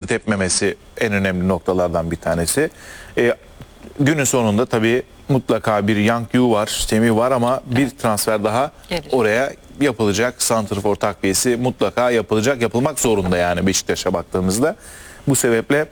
tepmemesi en önemli noktalardan bir tanesi. Günün sonunda tabii mutlaka bir Yang Yu var, Semih var ama bir transfer daha gelir. Oraya yapılacak. Santrfor takviyesi mutlaka yapılacak. Yapılmak zorunda yani Beşiktaş'a baktığımızda. Bu sebeple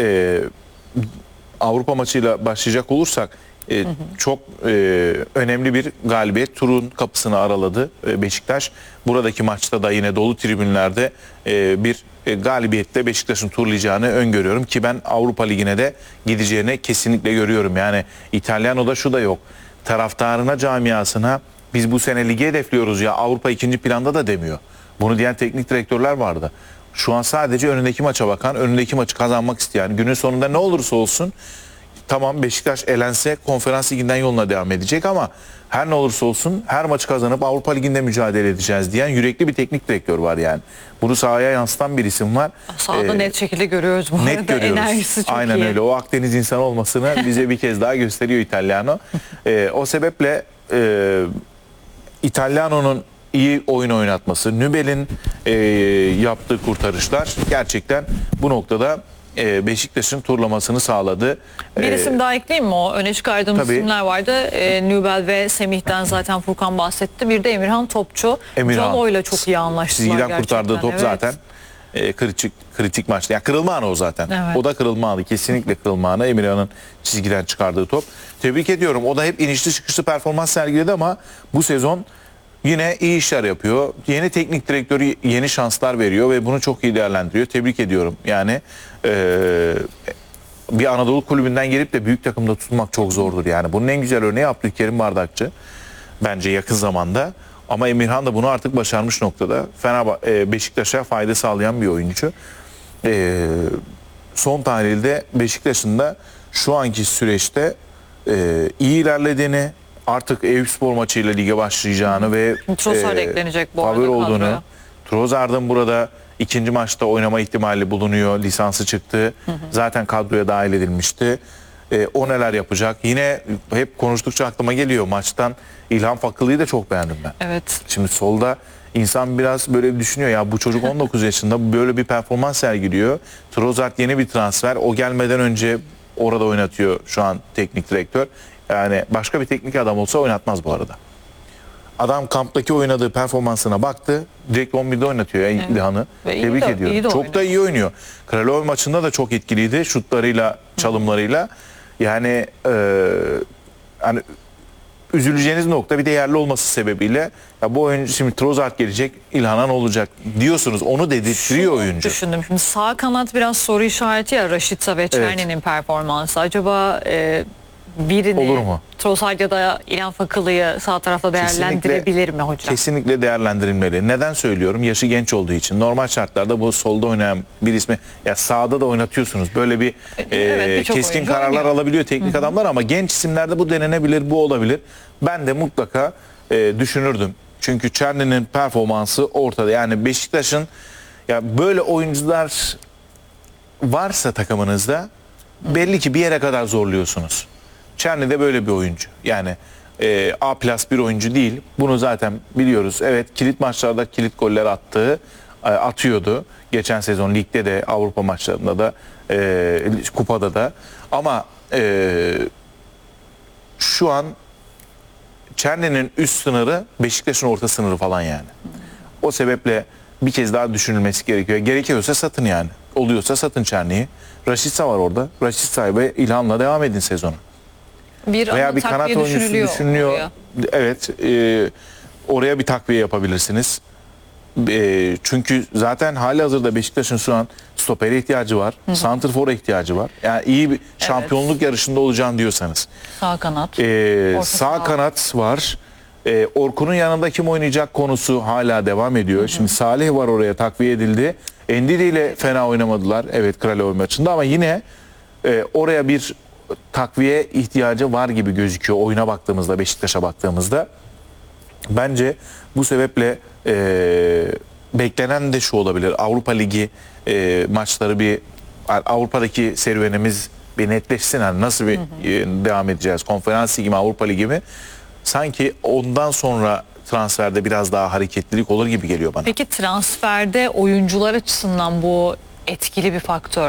Avrupa maçıyla başlayacak olursak çok önemli bir galibiyet. Turun kapısını araladı Beşiktaş. Buradaki maçta da yine dolu tribünlerde bir galibiyetle Beşiktaş'ın turlayacağını öngörüyorum ki ben Avrupa Ligi'ne de gideceğini kesinlikle görüyorum. Yani İtalyano'da şu da yok. Taraftarına, camiasına biz bu sene ligi hedefliyoruz ya, Avrupa ikinci planda da demiyor. Bunu diyen teknik direktörler vardı. Şu an sadece önündeki maça bakan, önündeki maçı kazanmak isteyen, günün sonunda ne olursa olsun tamam Beşiktaş elense Konferans Ligi'nden yoluna devam edecek ama her ne olursa olsun her maçı kazanıp Avrupa Ligi'nde mücadele edeceğiz diyen yürekli bir teknik direktör var yani. Bunu sahaya yansıtan bir isim var. Sahada net şekilde görüyoruz bu net arada. görüyoruz. Enerjisi çok Aynen iyi. öyle. O Akdeniz insanı olmasını bize bir kez daha gösteriyor İtalyano. O sebeple İtalyano'nun iyi oyun oynatması, Nübel'in yaptığı kurtarışlar gerçekten bu noktada Beşiktaş'ın turlamasını sağladı. Bir isim daha ekleyeyim mi? O öne çıkardığımız Tabii. isimler vardı. Nübel ve Semih'ten zaten Furkan bahsetti. Bir de Emirhan Topçu. Emirhan. Cano'yla çok iyi anlaştılar Çizgiden gerçekten. kurtardığı top Evet. zaten kritik maçta. Yani kırılma anı o zaten. Evet. O da kırılma anı. Kesinlikle kırılma anı. Emirhan'ın çizgiden çıkardığı top. Tebrik ediyorum. O da hep inişli çıkışlı performans sergiledi ama bu sezon yine iyi işler yapıyor. Yeni teknik direktörü yeni şanslar veriyor ve bunu çok iyi değerlendiriyor. Tebrik ediyorum. Yani bir Anadolu kulübünden gelip de büyük takımda tutmak çok zordur. Yani bunun en güzel örneği Abdülkerim Bardakçı. Bence yakın zamanda. Ama Emirhan da bunu artık başarmış noktada. Beşiktaş'a fayda sağlayan bir oyuncu. Son tahlilde Beşiktaş'ın da şu anki süreçte iyi ilerlediğini, artık Eyüpspor maçıyla lige başlayacağını ve Trossard eklenecek bu arada favori olduğunu, kadroya. Trossard'ın burada ikinci maçta oynama ihtimali bulunuyor. Lisansı çıktı. Zaten kadroya dahil edilmişti. O neler yapacak? Yine hep konuştukça aklıma geliyor. Maçtan İlhan Fakılı'yı da çok beğendim ben. Evet. Şimdi solda insan biraz böyle bir düşünüyor ya, bu çocuk 19 yaşında böyle bir performans sergiliyor. Trossard yeni bir transfer. O gelmeden önce orada oynatıyor şu an teknik direktör. Yani başka bir teknik adam olsa oynatmaz bu arada. Adam kamptaki oynadığı performansına baktı. Direkt 11'de oynatıyor İlhan'ı. Ve Tebrik ediyorum. iyi de Çok oynuyor. da iyi oynuyor. Kralov maçında da çok etkiliydi. Şutlarıyla, çalımlarıyla. Yani hani üzüleceğiniz nokta bir de yerli olması sebebiyle ya bu oyuncu şimdi Trossard gelecek, İlhan'a ne olacak diyorsunuz. Onu dedirtiyor oyuncu. Düşündüm. Şimdi sağ kanat biraz soru işareti ya, Rashica ve Çerni'nin performansı. Acaba birini Olur mu? Trossard ya da İlhan Fakılı'yı sağ tarafta değerlendirebilir mi hocam? Kesinlikle değerlendirilmeli. Neden söylüyorum? Yaşı genç olduğu için. Normal şartlarda bu solda oynayan bir ismi ya sağda da oynatıyorsunuz. Böyle bir Evet, birçok keskin oyuncu kararlar oynuyor. alabiliyor teknik adamlar ama genç isimlerde bu denenebilir, bu olabilir. Ben de mutlaka düşünürdüm. Çünkü Çerni'nin performansı ortada. Yani Beşiktaş'ın ya böyle oyuncular varsa takımınızda belli ki bir yere kadar zorluyorsunuz. Çerni de böyle bir oyuncu. Yani A plus bir oyuncu değil. Bunu zaten biliyoruz. Evet, kilit maçlarda kilit goller atıyordu. Geçen sezon ligde de, Avrupa maçlarında da, kupada da. Ama şu an Çerni'nin üst sınırı Beşiktaş'ın orta sınırı falan yani. O sebeple bir kez daha düşünülmesi gerekiyor. Gerekiyorsa satın yani. Oluyorsa satın Çerni'yi. Rashica var orada. Rashica ve İlhan'la devam edin sezonu. Veya bir kanat oyuncusu düşünülüyor. oraya. Evet, oraya bir takviye yapabilirsiniz. Çünkü zaten halihazırda Beşiktaş'ın şu an stopere ihtiyacı var. Santrfor'a ihtiyacı var. Yani iyi bir şampiyonluk yarışında olacağım diyorsanız. Sağ kanat. Sağ kanat var. Orkun'un yanında kim oynayacak konusu hala devam ediyor. Şimdi Salih var, oraya takviye edildi. Endidi ile fena oynamadılar. Evet, Kralov maçında ama yine oraya bir takviye ihtiyacı var gibi gözüküyor oyuna baktığımızda, Beşiktaş'a baktığımızda. Bence bu sebeple beklenen de şu olabilir. Avrupa Ligi maçları Avrupa'daki serüvenimiz bir netleşsin. Yani nasıl bir devam edeceğiz? Konferans Ligi mi, Avrupa Ligi mi? Sanki ondan sonra transferde biraz daha hareketlilik olur gibi geliyor bana. Peki transferde oyuncular açısından bu etkili bir faktör